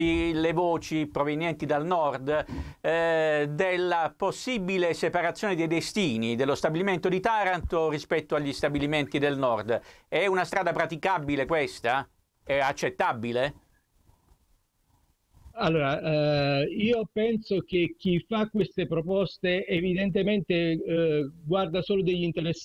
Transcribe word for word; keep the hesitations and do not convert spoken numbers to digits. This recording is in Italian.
le voci provenienti dal nord eh, della possibile separazione dei destini dello stabilimento di Taranto rispetto agli stabilimenti del nord. È una strada praticabile questa? È accettabile? Allora, eh, io penso che chi fa queste proposte evidentemente eh, guarda solo degli interessi